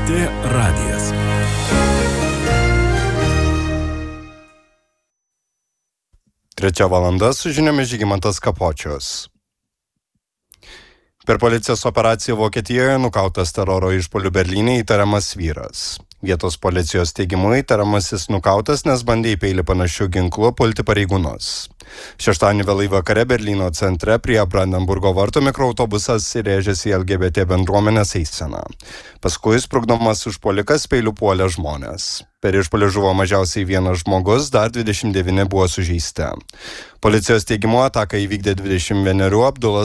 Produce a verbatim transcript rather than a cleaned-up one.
T radijas. Trečia valanda su žiniomis Žygimantas Kapočius. Per policijos operaciją Vokietijoje nukautas teroro išpuolių Berlyne įtariamas vyras. Vietos policijos teigimu įtariamasis nukautas, nes bandė į peilį panašių ginklų pulti pareigūnus. Šeštadienį vėlai vakare Berlyno centre prie Brandenburgo vartų mikroautobusas įrėžėsi į L G B T bendruomenės eiseną. Paskui sprukdomas užpuolikas peiliu puolė žmonės. Per išpuolį žuvo mažiausiai vienas žmogus, dar dvidešimt devyni buvo sužeisti. Policijos teigimu ataką įvykdė dvidešimt vienerių Abdulas